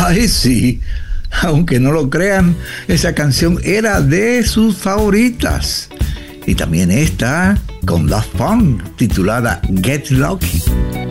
Ay, sí. Aunque no lo crean, esa canción era de sus favoritas. Y también esta con Daft Punk, titulada Get Lucky.